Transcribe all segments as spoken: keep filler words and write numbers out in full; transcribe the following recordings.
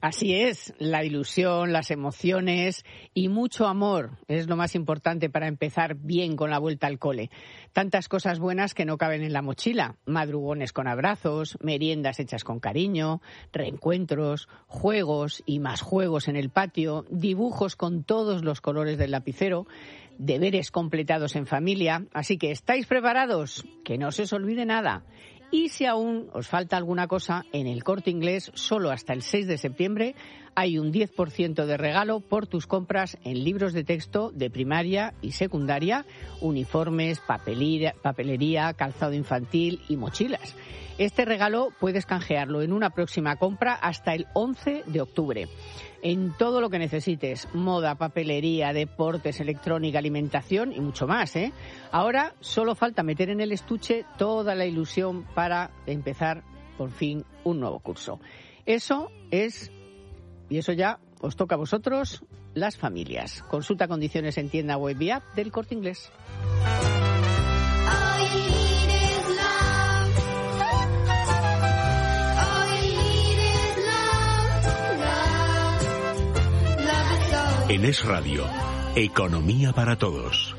Así es, la ilusión, las emociones y mucho amor es lo más importante para empezar bien con la vuelta al cole. Tantas cosas buenas que no caben en la mochila. Madrugones con abrazos, meriendas hechas con cariño, reencuentros, juegos y más juegos en el patio, dibujos con todos los colores del lapicero, deberes completados en familia. Así que, ¿estáis preparados? Que no se os olvide nada. Y si aún os falta alguna cosa, en el Corte Inglés, solo hasta el seis de septiembre, hay un diez por ciento de regalo por tus compras en libros de texto de primaria y secundaria, uniformes, papelería, papelería, calzado infantil y mochilas. Este regalo puedes canjearlo en una próxima compra hasta el once de octubre. En todo lo que necesites, moda, papelería, deportes, electrónica, alimentación y mucho más, ¿eh? Ahora solo falta meter en el estuche toda la ilusión para empezar por fin un nuevo curso. Eso es, y eso ya os toca a vosotros, las familias. Consulta condiciones en tienda web y app del Corte Inglés. En Es Radio, Economía para Todos.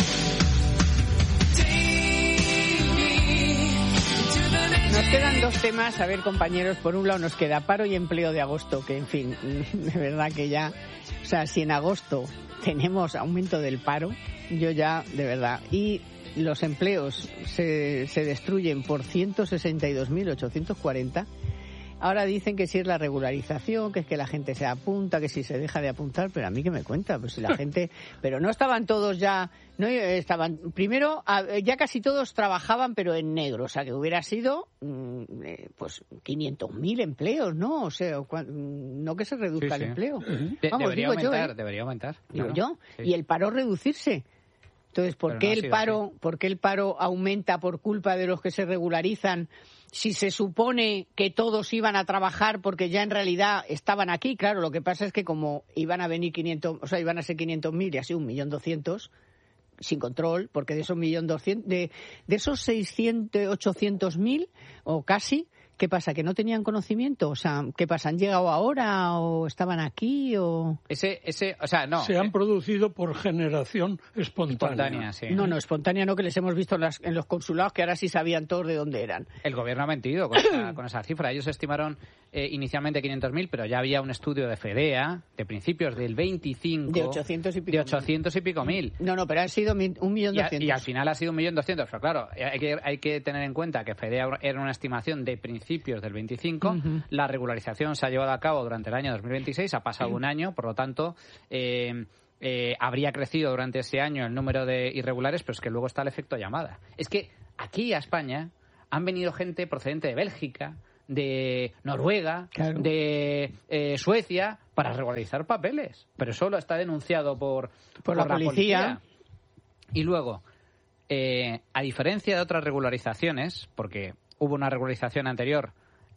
Nos quedan dos temas, a ver, compañeros. Por un lado nos queda paro y empleo de agosto, que en fin, de verdad que ya, o sea, si en agosto tenemos aumento del paro, yo ya, de verdad, y los empleos se, se destruyen por ciento sesenta y dos mil ochocientos cuarenta. Ahora dicen que si es la regularización, que es que la gente se apunta, que si se deja de apuntar, pero a mí que me cuenta, pues si la gente, pero no estaban todos ya, no estaban, primero ya casi todos trabajaban pero en negro, o sea que hubiera sido pues quinientos mil empleos, ¿no? O sea, no que se reduzca sí, sí. el empleo. Uh-huh. De, Vamos, debería aumentar, yo, ¿eh? debería aumentar. Digo no, yo, sí. Y el paro reducirse. Entonces, ¿por qué no el paro, así. ¿por qué el paro aumenta por culpa de los que se regularizan? Si se supone que todos iban a trabajar porque ya en realidad estaban aquí, claro, lo que pasa es que como iban a venir quinientos, o sea, iban a ser quinientos mil y así un millón doscientos, sin control, porque de esos millón doscientos, de, de esos seiscientos, ochocientos mil o casi, ¿qué pasa? ¿Que no tenían conocimiento? O sea, ¿qué pasa? ¿Han llegado ahora o estaban aquí o...? Ese, ese, o sea, no. Se han producido por generación espontánea. espontánea sí. No, no, espontánea no, que les hemos visto en, las, en los consulados, que ahora sí sabían todos de dónde eran. El gobierno ha mentido con esa, con esa cifra. Ellos estimaron eh, inicialmente quinientos mil, pero ya había un estudio de FEDEA de principios del veinticinco... De ochocientos y pico. De ochocientos y pico mil. No, no, pero ha sido un millón doscientos. Y al final ha sido un millón doscientos. Pero claro, hay que, hay que tener en cuenta que FEDEA era una estimación de principios principios del veinticinco, uh-huh. La regularización se ha llevado a cabo durante el año dos mil veintiséis, ha pasado uh-huh. un año, por lo tanto, eh, eh, habría crecido durante ese año el número de irregulares, pero es que luego está el efecto llamada. Es que aquí a España han venido gente procedente de Bélgica, de Noruega, claro. de eh, Suecia, para regularizar papeles, pero solo está denunciado por, por, por la, la policía. policía. Y luego, eh, a diferencia de otras regularizaciones, porque hubo una regularización anterior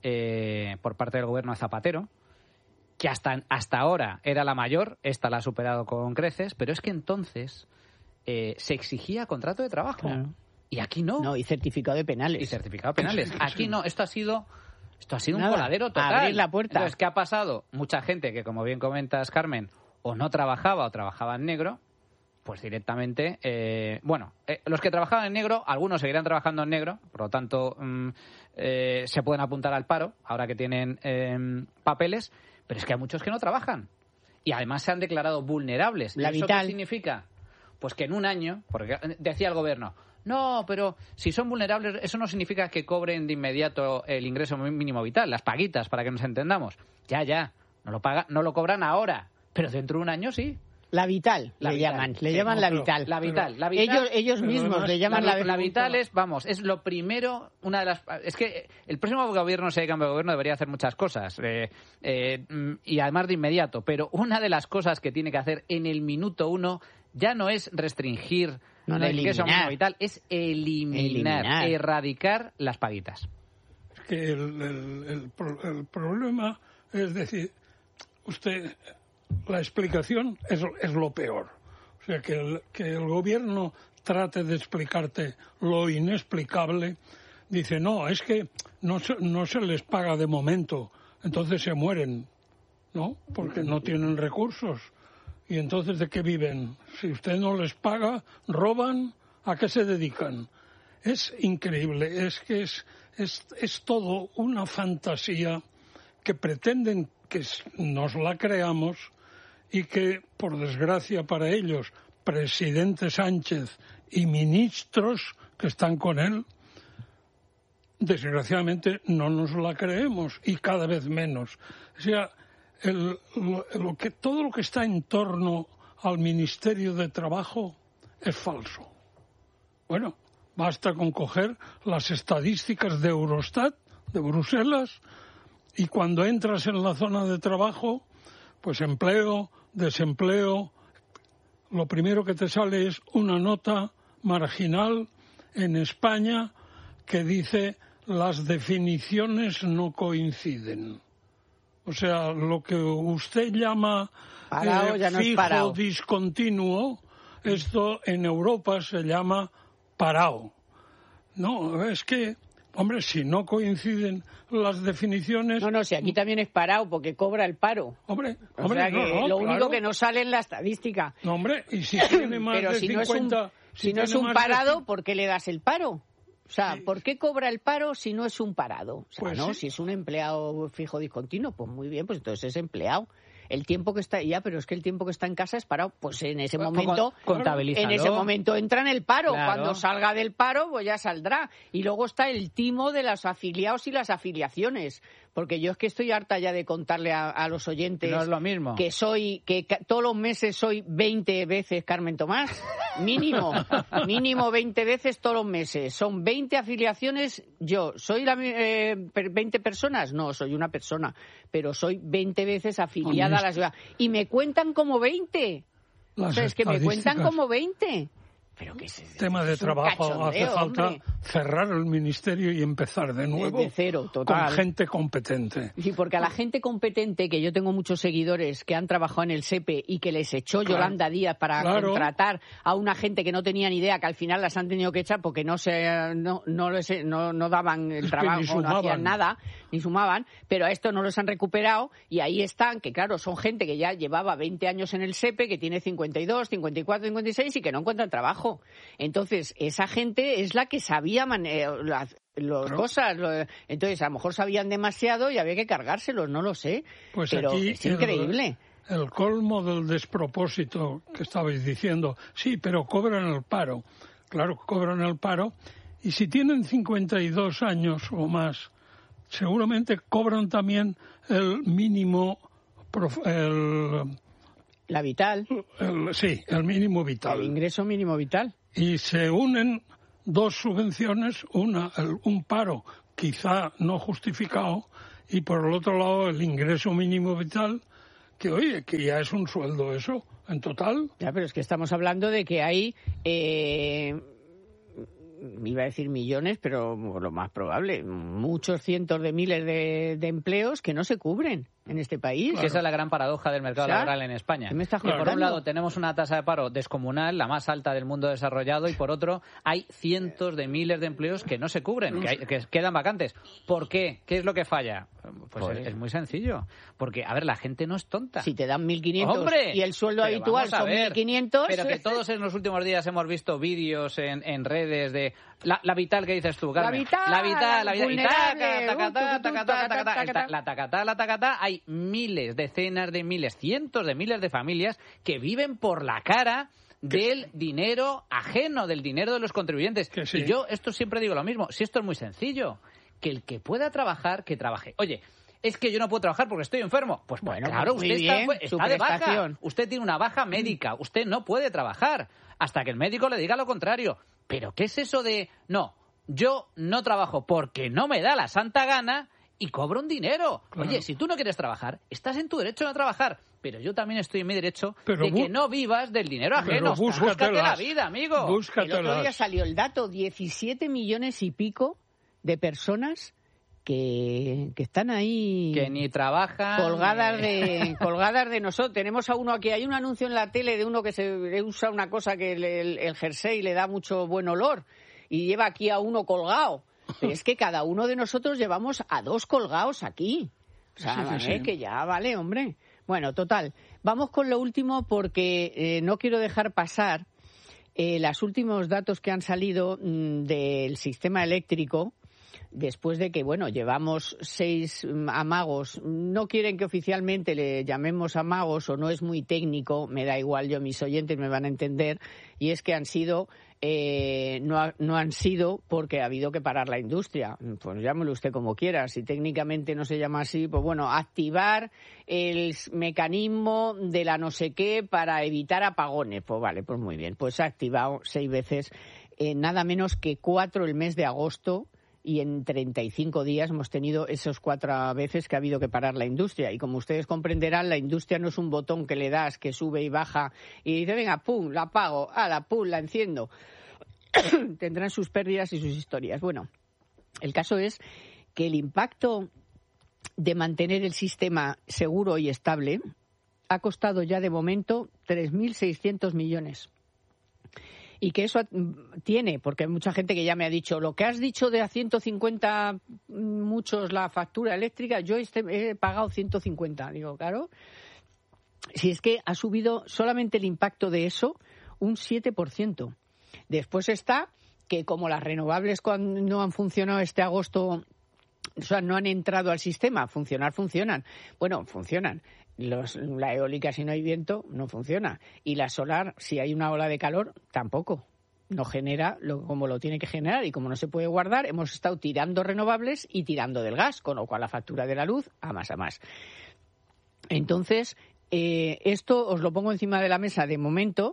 eh, por parte del gobierno de Zapatero, que hasta, hasta ahora era la mayor, esta la ha superado con creces, pero es que entonces eh, se exigía contrato de trabajo. Claro. Y aquí no. No, y certificado de penales. Y certificado de penales. Aquí no, esto ha sido... Esto ha sido Nada, un coladero total. Abrir la puerta. Entonces, ¿qué ha pasado? Mucha gente que, como bien comentas, Carmen, o no trabajaba o trabajaba en negro, pues directamente, eh, bueno, eh, los que trabajaban en negro, algunos seguirán trabajando en negro, por lo tanto, mm, eh, se pueden apuntar al paro, ahora que tienen eh, papeles, pero es que hay muchos que no trabajan. Y además se han declarado vulnerables. La ¿Y eso vital. qué significa? Pues que en un año, porque decía el gobierno, no, pero si son vulnerables, eso no significa que cobren de inmediato el ingreso mínimo vital, las paguitas, para que nos entendamos. Ya, ya, no lo paga, no lo cobran ahora, pero dentro de un año sí. La vital, la le vital. llaman, le sí, llaman no, la pero, vital. La vital, pero, la vital. Ellos, ellos mismos además, le llaman la, la, la vital. Es, vamos, es lo primero, una de las... Es que el próximo gobierno, si hay cambio de gobierno, debería hacer muchas cosas. Eh, eh, y además de inmediato. Pero una de las cosas que tiene que hacer en el minuto uno ya no es restringir no, no, el ingreso mínimo vital, es eliminar, eliminar, erradicar las paguitas. Es que el, el, el, el problema es decir, usted... La explicación es, es lo peor. O sea, que el, que el gobierno trate de explicarte lo inexplicable. Dice, no, es que no se, no se les paga de momento, entonces se mueren. ¿no? Porque no tienen recursos. Y entonces, ¿de qué viven? Si usted no les paga, roban, ¿a qué se dedican? Es increíble, es que es, es, es todo una fantasía que pretenden que nos la creamos y que, por desgracia para ellos, presidente Sánchez y ministros que están con él, desgraciadamente no nos la creemos y cada vez menos. O sea, el, lo, lo que, todo lo que está en torno al Ministerio de Trabajo es falso. Bueno, basta con coger las estadísticas de Eurostat, de Bruselas, y cuando entras en la zona de trabajo, pues empleo, desempleo, lo primero que te sale es una nota marginal en España que dice las definiciones no coinciden. O sea, lo que usted llama parado, eh, ya no fijo, es discontinuo, esto en Europa se llama parado. No, es que, hombre, si no coinciden las definiciones... No, no, si aquí también es parado, porque cobra el paro. Hombre, o hombre, sea que no, no, lo claro. único que no sale en la estadística. No, hombre, y si tiene más Pero de si cincuenta... no es un, si si no es tiene un más parado, de... ¿por qué le das el paro? O sea, Sí. ¿por qué cobra el paro si no es un parado? O sea, Pues no, sí. si es un empleado fijo discontinuo, pues muy bien, pues entonces es empleado. El tiempo que está, ya, pero es que el tiempo que está en casa es parado, pues en ese Pues, momento, contabilízalo. en ese momento entra en el paro. Claro. Cuando salga del paro, pues ya saldrá. Y luego está el timo de los afiliados y las afiliaciones. Porque yo es que estoy harta ya de contarle a, a los oyentes No es lo mismo. que soy, que ca- todos los meses soy veinte veces Carmen Tomás. Mínimo, mínimo veinte veces todos los meses. Son veinte afiliaciones. Yo, ¿soy la, eh, veinte personas? No, soy una persona. Pero soy veinte veces afiliada a la ciudad. Y me cuentan como veinte. Las O sea, es que me cuentan estadísticas. como veinte. Pero que es, Tema de es un trabajo, hace cachondeo, falta hombre. cerrar el ministerio y empezar de nuevo Desde cero, total. con gente competente. Sí, porque a la gente competente, que yo tengo muchos seguidores que han trabajado en el SEPE y que les echó Claro. Yolanda Díaz para Claro. contratar a una gente que no tenía ni idea, que al final las han tenido que echar porque no se no no, les, no, no daban el Es que ni trabajo, no sumaban. hacían nada, ni sumaban, pero a esto no los han recuperado y ahí están, que claro, son gente que ya llevaba veinte años en el SEPE, que tiene cincuenta y dos, cincuenta y cuatro, cincuenta y seis y que no encuentran trabajo. Entonces, esa gente es la que sabía mane- las las Claro. cosas. Lo, entonces, a lo mejor sabían demasiado y había que cargárselos, no lo sé. Pues pero aquí es increíble. El, el colmo del despropósito que estabais diciendo, sí, pero cobran el paro. Claro, cobran el paro. Y si tienen cincuenta y dos años o más, seguramente cobran también el mínimo, prof- el, La vital, el- sí, el mínimo vital. el ingreso mínimo vital. Y se unen dos subvenciones, una, el- un paro quizá no justificado, y por el otro lado el ingreso mínimo vital, que oye, que ya es un sueldo eso, en total. Ya, pero es que estamos hablando de que hay, eh, iba a decir millones, pero lo más probable, muchos cientos de miles de, de empleos que no se cubren en este país. Que esa es la gran paradoja del mercado O sea, laboral en España. ¿qué me estás Que por un contando? lado tenemos una tasa de paro descomunal, la más alta del mundo desarrollado, y por otro hay cientos de miles de empleos que no se cubren, que, hay- que quedan vacantes. ¿Por qué? ¿Qué es lo que falla? Pues Joder. es, es muy sencillo. Porque, a ver, la gente no es tonta. Si te dan mil quinientos ¡Hombre! y el sueldo Pero habitual vamos a son ver, mil quinientos... Pero que todos en los últimos días hemos visto vídeos en, en redes de la, la vital que dices tú, Carmen. vital, la vital, la vital. Y taca, vulnerable, taca, uh, taca, tu, tu, taca, taca, taca, taca, taca, el ta- taca. la tacatá, la tacatá. Hay miles, decenas de miles, cientos de miles de familias que viven por la cara del dinero ajeno, del dinero de los contribuyentes. Que sí. Y yo esto siempre digo lo mismo. Si esto es muy sencillo, que el que pueda trabajar, que trabaje. Oye, es que yo no puedo trabajar porque estoy enfermo. Pues Bueno, claro, pues muy usted está, bien, está su de baja. prestación. Usted tiene una baja médica. Usted no puede trabajar hasta que el médico le diga lo contrario. Pero ¿qué es eso de no? Yo no trabajo porque no me da la santa gana y cobro un dinero. Claro. Oye, si tú no quieres trabajar, estás en tu derecho de no trabajar. Pero yo también estoy en mi derecho Pero de que bu- no vivas del dinero Pero ajeno. Búscate búscatelas. la vida, amigo. El otro día Búscatelas. salió el dato, diecisiete millones y pico de personas que, que están ahí Que ni trabajan. colgadas ni- de colgadas de nosotros. Tenemos a uno aquí, hay un anuncio en la tele de uno que se usa una cosa que le- el, el jersey le da mucho buen olor y lleva aquí a uno colgado. Pero es que cada uno de nosotros llevamos a dos colgados aquí. O O sea, sí, vale, sí. que ya vale, hombre. Bueno, total. Vamos con lo último porque eh, no quiero dejar pasar eh, los últimos datos que han salido mmm, del sistema eléctrico. Después de que, bueno, llevamos seis amagos, no quieren que oficialmente le llamemos amagos o no es muy técnico, me da igual, yo mis oyentes me van a entender, y es que han sido, eh, no, ha, no han sido porque ha habido que parar la industria. Pues llámelo usted como quiera, si técnicamente no se llama así, pues bueno, activar el mecanismo de la no sé qué para evitar apagones. Pues vale, pues muy bien, pues se ha activado seis veces, eh, nada menos que cuatro el mes de agosto. Y en treinta y cinco días hemos tenido esos cuatro veces que ha habido que parar la industria. Y como ustedes comprenderán, la industria no es un botón que le das, que sube y baja, y dice, venga, pum, la apago, ala, pum, la enciendo. Tendrán sus pérdidas y sus historias. Bueno, el caso es que el impacto de mantener el sistema seguro y estable ha costado ya de momento tres mil seiscientos millones. Y que eso tiene, porque hay mucha gente que ya me ha dicho, lo que has dicho de a ciento cincuenta muchos la factura eléctrica, yo este, he pagado ciento cincuenta. Digo, claro, si es que ha subido solamente el impacto de eso un siete por ciento. Después está que como las renovables cuando no han funcionado este agosto, o sea, no han entrado al sistema, funcionar funcionan. Bueno, funcionan. Los, la eólica, si no hay viento, no funciona. Y la solar, si hay una ola de calor, tampoco. No genera lo, como lo tiene que generar. Y como no se puede guardar, hemos estado tirando renovables y tirando del gas, con lo cual la factura de la luz a más a más. Entonces, eh, esto os lo pongo encima de la mesa de momento.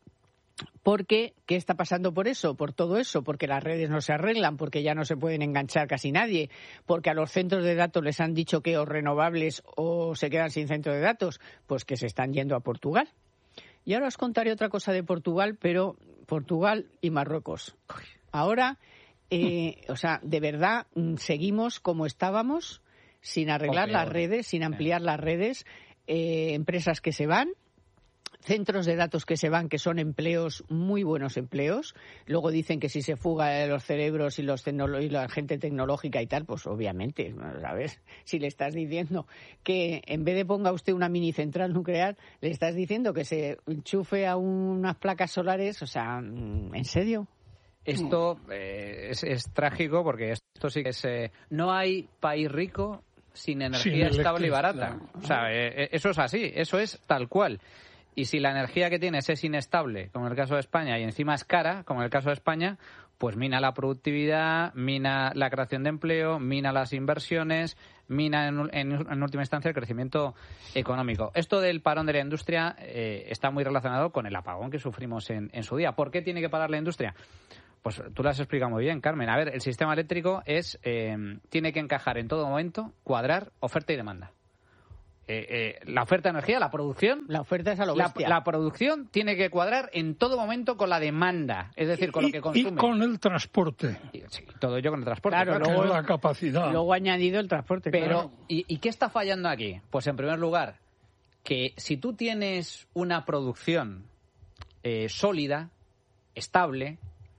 Porque, ¿qué está pasando por eso? Por todo eso, porque las redes no se arreglan, porque ya no se pueden enganchar casi nadie, porque a los centros de datos les han dicho que o renovables o se quedan sin centro de datos, pues que se están yendo a Portugal. Y ahora os contaré otra cosa de Portugal, pero Portugal y Marruecos. Ahora, eh, o sea, de verdad, seguimos como estábamos, sin arreglar las redes, sin ampliar las redes, eh, empresas que se van, centros de datos que se van, que son empleos, muy buenos empleos. Luego dicen que si se fuga los cerebros y, los tecnolo- y la gente tecnológica y tal, pues obviamente, ¿sabes? Si le estás diciendo que en vez de ponga usted una mini central nuclear, le estás diciendo que se enchufe a unas placas solares, o sea, ¿en serio? Esto eh, es, es trágico porque esto sí que es... Eh, no hay país rico sin energía Sin estable y electricidad. barata. O sea, eh, eso es así, eso es tal cual. Y si la energía que tienes es inestable, como en el caso de España, y encima es cara, como en el caso de España, pues mina la productividad, mina la creación de empleo, mina las inversiones, mina en, en, en última instancia el crecimiento económico. Esto del parón de la industria eh, está muy relacionado con el apagón que sufrimos en, en su día. ¿Por qué tiene que parar la industria? Pues tú lo has explicado muy bien, Carmen. A ver, el sistema eléctrico es eh, tiene que encajar en todo momento, cuadrar oferta y demanda. Eh, eh, la oferta de energía, la producción... La oferta es a lo la, bestia. la producción tiene que cuadrar en todo momento con la demanda, es decir, con y, lo que consume. Y con el transporte. Y, sí, todo ello con el transporte. Claro, claro. Que luego- es la capacidad. Luego ha añadido el transporte. Pero, claro. ¿y, ¿y qué está fallando aquí? Pues en primer lugar, que si tú tienes una producción eh, sólida, estable,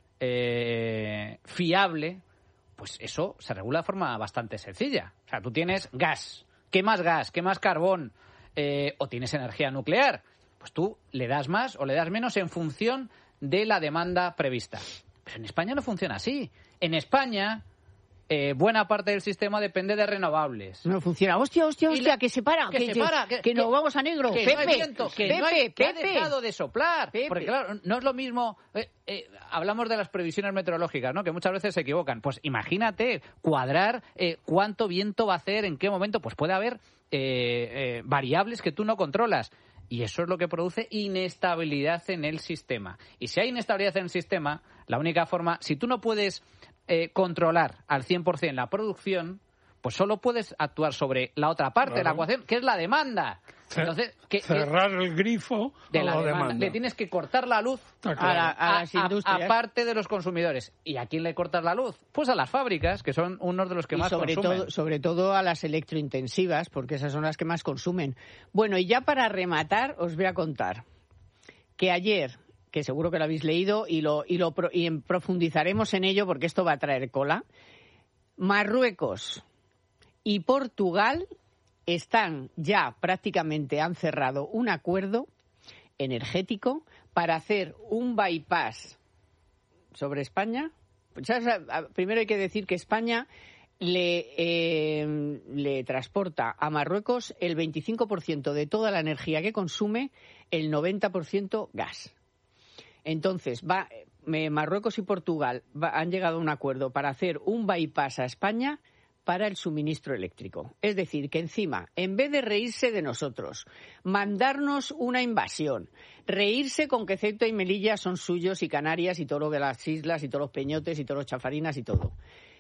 eh, fiable, pues eso se regula de forma bastante sencilla. O sea, tú tienes gas. ¿Qué más gas? ¿Qué más carbón? Eh, o tienes energía nuclear. Pues tú le das más o le das menos en función de la demanda prevista. Pero en España no funciona así. En España, eh, buena parte del sistema depende de renovables. No funciona. Hostia, hostia, Y hostia, la- que se para, que que, se para, que- que nos que- vamos a negro. Que Pepe, no hay viento, que, Pepe, no hay, que ha Pepe. dejado de soplar. Pepe. Porque claro, no es lo mismo... eh, eh, hablamos de las previsiones meteorológicas, ¿no? Que muchas veces se equivocan. Pues imagínate cuadrar eh, cuánto viento va a hacer, en qué momento. Pues puede haber eh, eh, variables que tú no controlas. Y eso es lo que produce inestabilidad en el sistema. Y si hay inestabilidad en el sistema, la única forma... Si tú no puedes eh, controlar al cien por ciento la producción, pues solo puedes actuar sobre la otra parte de la Claro. ecuación, que es la demanda. Entonces, ¿qué- qué- Cerrar el grifo de a la, la demanda. demanda. Le tienes que cortar la luz Está A, claro. la- a las industrias. aparte de los consumidores. ¿Y a quién le cortas la luz? Pues a las fábricas, que son unos de los que y más sobre consumen. todo, sobre todo a las electrointensivas, porque esas son las que más consumen. Bueno, y ya para rematar, os voy a contar que ayer, que seguro que lo habéis leído y lo y lo pro- y en- profundizaremos en ello porque esto va a traer cola, Marruecos y Portugal están ya prácticamente, han cerrado un acuerdo energético para hacer un bypass sobre España. Primero hay que decir que España le, eh, le transporta a Marruecos el veinticinco por ciento de toda la energía que consume, el noventa por ciento gas. Entonces, va, Marruecos y Portugal va, han llegado a un acuerdo para hacer un bypass a España para el suministro eléctrico. Es decir, que encima, en vez de reírse de nosotros, mandarnos una invasión, reírse con que Ceuta y Melilla son suyos y Canarias y todo lo de las islas y todos los peñotes y todos los chafarinas y todo.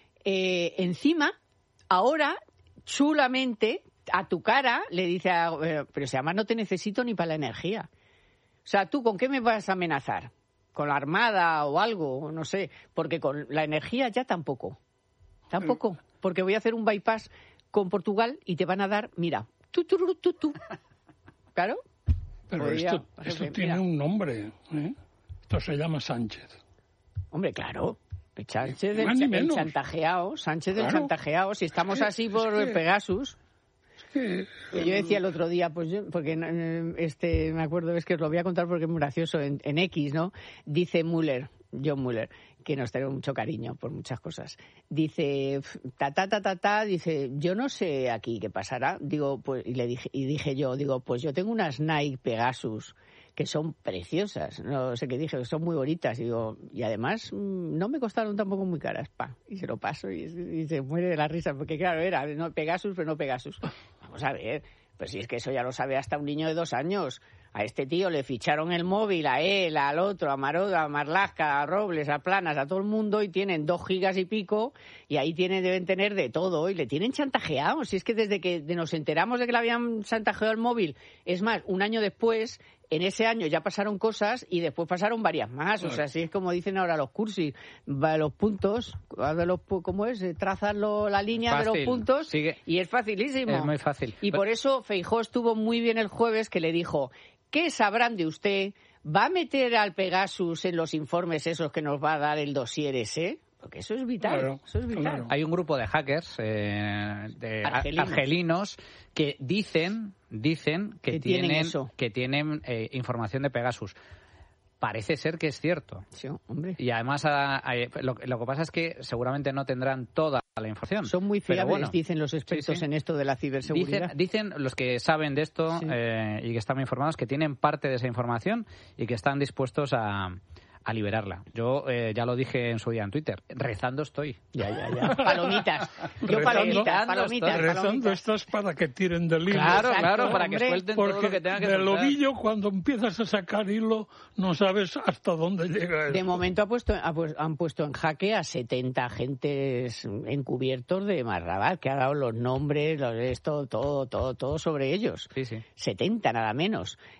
Eh, encima, ahora, chulamente, a tu cara, le dice, a, eh, pero si además no te necesito ni para la energía. O sea, ¿tú con qué me vas a amenazar? ¿Con la Armada o algo? No sé, porque con la energía ya tampoco. Tampoco. Porque voy a hacer un bypass con Portugal y te van a dar, mira, tú, tú, tú, tú, tú. ¿Claro? Pero Podría, esto, esto ejemplo, tiene mira. un nombre, ¿eh? Esto se llama Sánchez. Hombre, claro. El Sánchez Ni más del ni el menos. chantajeado, Sánchez del Claro. chantajeado. Si estamos Es que- así por es que- Pegasus. Que, Que yo decía el otro día, pues yo, porque eh, este me acuerdo, es que os lo voy a contar porque es muy gracioso, en, en X, ¿no? Dice Müller, John Müller, que nos tenemos mucho cariño por muchas cosas. Dice, ta, ta, ta, ta, ta, dice, yo no sé aquí qué pasará. Digo, pues, y le dije, y dije yo, digo, pues yo tengo unas Nike Pegasus que son preciosas, no sé qué dije, que son muy bonitas, y digo, y además mmm, no me costaron tampoco muy caras, pa, y se lo paso y, y se muere de la risa, porque claro, era no Pegasus, pero no Pegasus. Vamos a ver, pues si es que eso ya lo sabe hasta un niño de dos años. A este tío le ficharon el móvil, a él, al otro, a Maroda, a Marlaska, a Robles, a Planas, a todo el mundo, y tienen dos gigas y pico, y ahí tienen, deben tener de todo, y le tienen chantajeado. Si es que desde que nos enteramos de que le habían chantajeado el móvil, es más, un año después, en ese año ya pasaron cosas y después pasaron varias más. O sea, así es como dicen ahora los cursis, va, los puntos, de los, ¿cómo es? Trazas lo, la línea Fácil. de los puntos Sigue. y es facilísimo. Es muy fácil. Y por eso Feijóo estuvo muy bien el jueves, que le dijo, ¿qué sabrán de usted? ¿Va a meter al Pegasus en los informes esos que nos va a dar el dossier ese? Porque eso es vital. Claro, eso es vital. claro. Hay un grupo de hackers eh, de Argelinos. argelinos que dicen dicen que, Que tienen tienen eso. que tienen eh, información de Pegasus. Parece ser que es cierto. Sí, hombre. Y además a- a- lo, lo que pasa es que seguramente no tendrán toda la información. Son muy Pero fiables, bueno, dicen los expertos sí, sí. en esto de la ciberseguridad. Dicen, dicen los que saben de esto Sí. eh, y que están muy informados que tienen parte de esa información y que están dispuestos a, a liberarla. Yo eh, ya lo dije en su día en Twitter. Rezando estoy. Ya, ya, ya. Palomitas. Yo Rezando- palomitas, palomitas, Rezando palomitas. estás para que tiren del hilo. Claro, Exacto, claro, para que hombre, suelten todo Porque lo que tengan que del soltar. ovillo, cuando empiezas a sacar hilo, no sabes hasta dónde llega eso. De momento ha puesto, ha pu- han puesto en jaque a setenta agentes encubiertos de Marrabat, que ha dado los nombres, los, esto, todo, todo, todo sobre ellos. Sí, sí. setenta nada menos.